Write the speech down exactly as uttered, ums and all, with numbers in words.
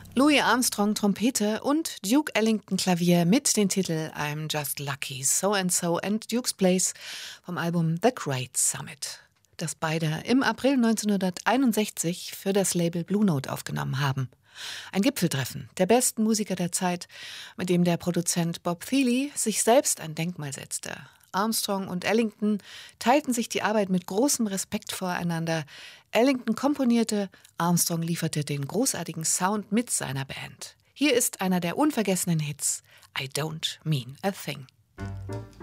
Louis Armstrong Trompete und Duke Ellington Klavier mit dem Titel I'm Just Lucky, So and So and Duke's Place vom Album The Great Summit, das beide im April neunzehnhunderteinundsechzig für das Label Blue Note aufgenommen haben. Ein Gipfeltreffen der besten Musiker der Zeit, mit dem der Produzent Bob Thiele sich selbst ein Denkmal setzte. Armstrong und Ellington teilten sich die Arbeit mit großem Respekt voreinander. Ellington komponierte, Armstrong lieferte den großartigen Sound mit seiner Band. Hier ist einer der unvergessenen Hits, I Don't Mean a Thing.